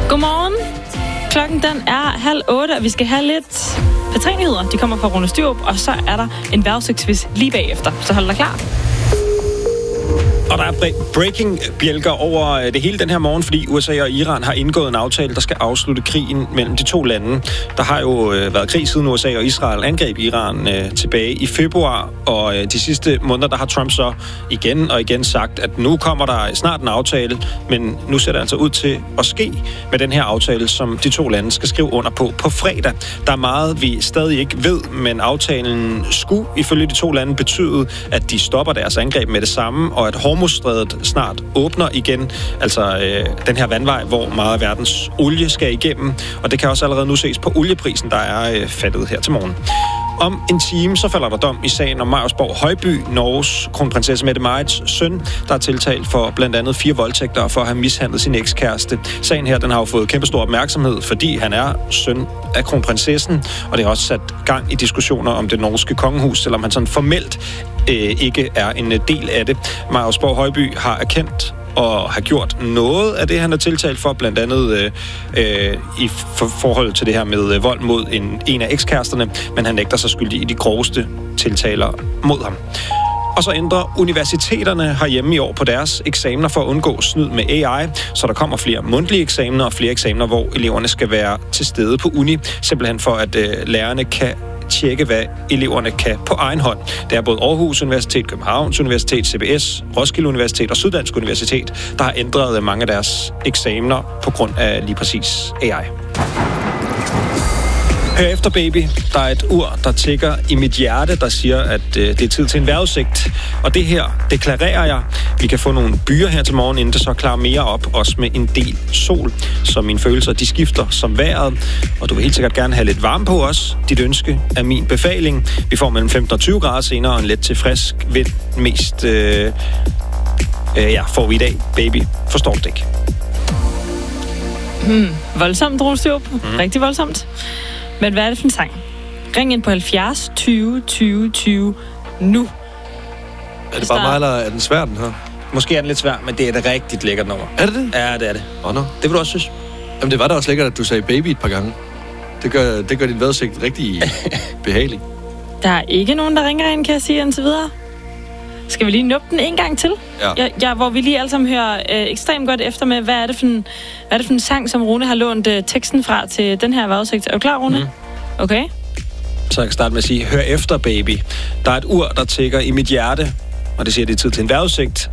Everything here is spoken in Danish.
Godmorgen. Klokken den er 7:30, og vi skal have lidt P3-nyheder. De kommer fra Rune Styrup, og så er der en vejrudsigtsquiz lige bagefter. Så hold dig klar. Og der er breaking-bjælker over det hele den her morgen, fordi USA og Iran har indgået en aftale, der skal afslutte krigen mellem de to lande. Der har jo været krig siden USA og Israel angreb Iran tilbage i februar, og de sidste måneder, der har Trump så igen og igen sagt, at nu kommer der snart en aftale, men nu ser det altså ud til at ske med den her aftale, som de to lande skal skrive under på fredag. Der er meget, vi stadig ikke ved, men aftalen skulle ifølge de to lande betyde, at de stopper deres angreb med det samme, og at Hormuzstrædet snart åbner igen, altså den her vandvej, hvor meget af verdens olie skal igennem, og det kan også allerede nu ses på olieprisen, der er faldet her til morgen. Om en time, så falder der dom i sagen om Mariusborg Højby, Norges kronprinsesse Mette-Marits søn, der er tiltalt for blandt andet 4 voldtægter for at have mishandlet sin ekskæreste. Sagen her, den har jo fået kæmpestor opmærksomhed, fordi han er søn af kronprinsessen, og det har også sat gang i diskussioner om det norske kongehus, selvom han sådan formelt ikke er en del af det. Mariusborg Højby har erkendt og har gjort noget af det, han er tiltalt for, blandt andet i forhold til det her med vold mod en af ekskæresterne, men han nægter sig skyldig i de groveste tiltaler mod ham. Og så ændrer universiteterne herhjemme i år på deres eksamener for at undgå snyd med AI, så der kommer flere mundtlige eksamener og flere eksamener, hvor eleverne skal være til stede på uni, simpelthen for at lærerne kan tjekke, hvad eleverne kan på egen hånd. Det er både Aarhus Universitet, Københavns Universitet, CBS, Roskilde Universitet og Syddansk Universitet, der har ændret mange af deres eksamener på grund af lige præcis AI. Hør efter, baby. Der er et ur, der tikker i mit hjerte, der siger, at det er tid til en vejrudsigt. Og det her deklarerer jeg. Vi kan få nogle byer her til morgen, inden det så klarer mere op, også med en del sol. Så mine følelser, de skifter som vejret. Og du vil helt sikkert gerne have lidt varme på os. Dit ønske er min befaling. Vi får mellem 15 og 20 grader senere, og en let til frisk vind. Mest får vi i dag, baby. Forstår du det ikke? Voldsomt, Rune Styrup. Rigtig voldsomt. Men hvad er det for en sang? Ring ind på 70 20 20 20 nu. Er det bare mig, eller er den svær, den her? Måske er den lidt svær, men det er et rigtig lækkert nummer. Er det det? Ja, det er det. Oh, no. Det vil du også synes? Jamen, det var da også lækkert, at du sagde baby et par gange. Det gør din vejrudsigt rigtig behagelig. Der er ikke nogen, der ringer ind, kan jeg sige, indtil videre. Skal vi lige nuppe den en gang til? Ja, hvor vi lige alle sammen hører ekstremt godt efter med, hvad er det for en sang, som Rune har lånt teksten fra til den her vejrudsigt. Er du klar, Rune? Okay. Så jeg kan starte med at sige, hør efter, baby. Der er et ur, der tikker i mit hjerte, og det siger, det er tid til en vejrudsigt.